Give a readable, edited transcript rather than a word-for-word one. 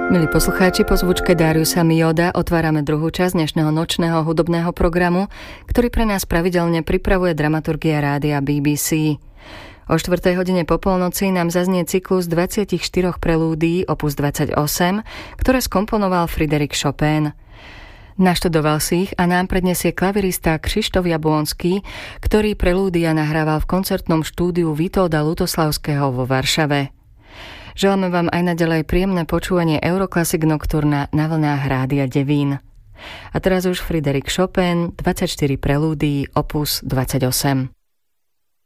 Milí poslucháči, po zvučke Dariusa Mioda otvárame druhú časť dnešného nočného hudobného programu, ktorý pre nás pravidelne pripravuje dramaturgia rádia BBC. O 4. hodine po polnoci nám zaznie cyklus 24 prelúdií opus 28, ktoré skomponoval Frédéric Chopin. Naštudoval si ich a nám predniesie klavirista Krzysztof Jablonský, ktorý prelúdia nahrával v koncertnom štúdiu Witolda Lutoslavského vo Varšave. Želáme vám aj naďalej príjemné počúvanie Euroclassic Nocturna na vlnách Rádia Devín. A teraz už Frédéric Chopin, 24 prelúdií opus 28.